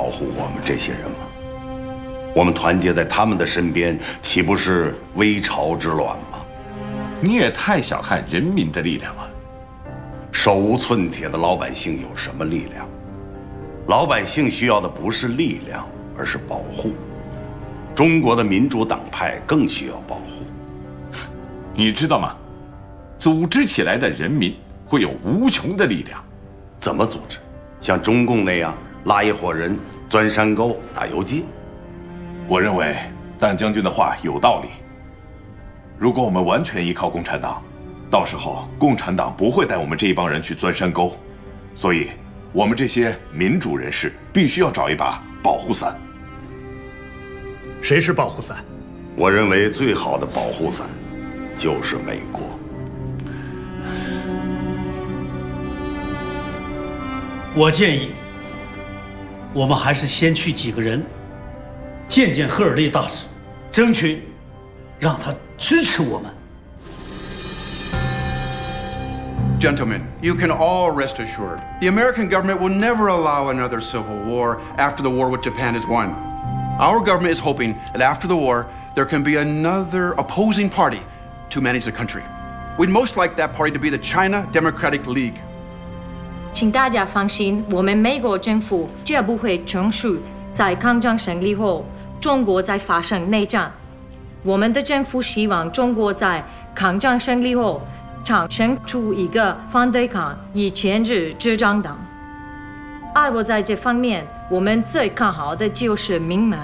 护我们这些人吗？我们团结在他们的身边，岂不是危巢之卵吗？ 你也太小看人民的力量了。 手无寸铁的老百姓有什么力量？老百姓需要的不是力量，而是保护。中国的民主党派更需要保护。 你知道吗？组织起来的人民会有无穷的力量。 怎么组织？像中共那样拉一伙人钻山沟、打游击？ 我认为弹将军的话有道理。如果我们完全依靠共产党，到时候共产党不会带我们这一帮人去钻山沟，所以我们这些民主人士必须要找一把保护伞。 谁是保护伞？ 我认为最好的保护伞就是美国。 我建议，我们还是先去几个人见见赫尔利大使，争取让他支持我们。 Gentlemen, you can all rest assured, the American government will never allow another civil war after the war with Japan is won. Our government is hoping that after the war, there can be another opposing party to manage the country. We'd most like that party to be the China Democratic League. 请大家放心，我们美国政府绝不会承许在抗战胜利后，中国再发生内战。我们的政府希望中国在抗战胜利后产生出一个反对抗以牵制执政党。而我在这方面，我们最看好的就是民盟。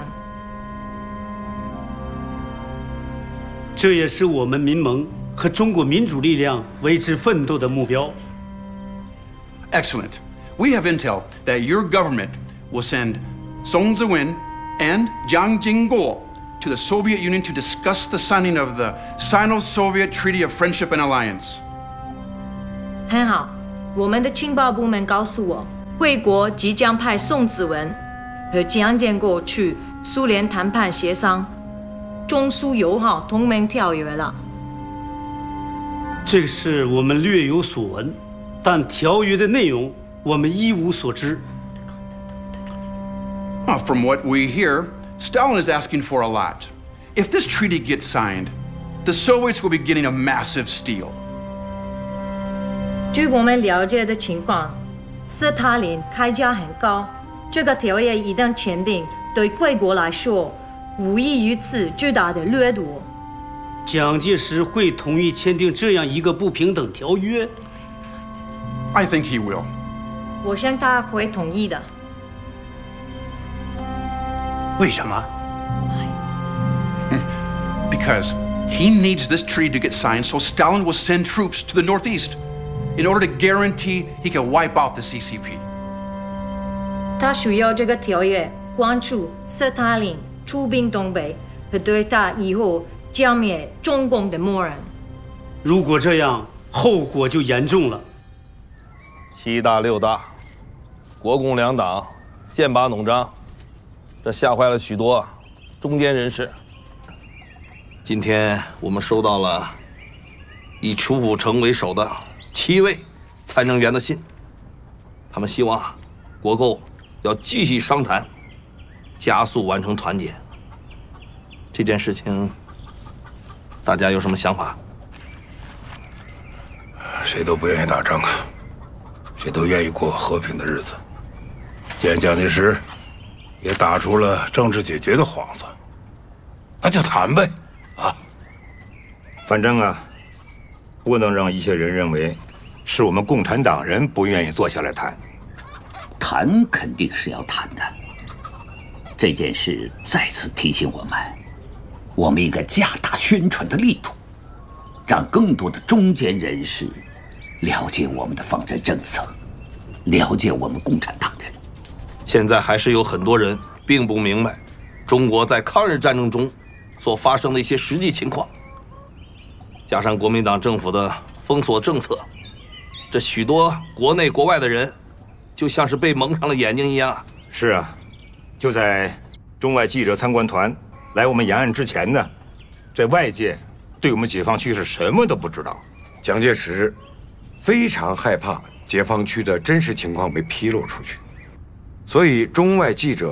这也是我们民盟和中国民主力量为之奋斗的目标。 Excellent. We have intel that your government will send Song Ziwen and Jiang Jingguo to the Soviet Union to discuss the signing of the Sino-Soviet Treaty of Friendship and Alliance. 很好，我们的情报部门告诉我，贵国即将派宋子文和江建国去苏联谈判协商中苏友好同盟条约了。 这个事我们略有所闻，但条约的内容我们一无所知。 From what we hear, Stalin is asking for a lot. If this treaty gets signed, the Soviets will be getting a massive steal. 据我们了解的情况，斯大林开价很高。这个条约一旦签订，对贵国来说，无异于此巨大的掠夺。 蒋介石会同意签订这样一个不平等条约？ I think he will. 我想他会同意的。 为什么？ Because he needs this treaty to get signed, so Stalin will send troops to the Northeast in order to guarantee he can wipe out the CCP. 他需要这个条约关注斯大林出兵东北和对他以后剿灭中共的谋人。 如果这样，后果就严重了。 7大6大，国共两党剑拔弩张，这吓坏了许多中间人士。今天我们收到了以楚辅成为首的7位参政员的信，他们希望国共要继续商谈，加速完成团结。这件事情，大家有什么想法？ 谁都不愿意打仗啊，谁都愿意过和平的日子。既然蒋介石也打出了政治解决的幌子，那就谈呗，啊！ 反正啊，不能让一些人认为是我们共产党人不愿意坐下来谈。 谈肯定是要谈的。这件事再次提醒我们，我们应该加大宣传的力度，让更多的中间人士了解我们的方针政策，了解我们共产党人。 现在还是有很多人并不明白中国在抗日战争中所发生的一些实际情况，加上国民党政府的封锁政策，这许多国内国外的人就像是被蒙上了眼睛一样。 是啊，就在中外记者参观团来我们延安之前呢，这外界对我们解放区是什么都不知道。 蒋介石非常害怕解放区的真实情况被披露出去，所以中外记者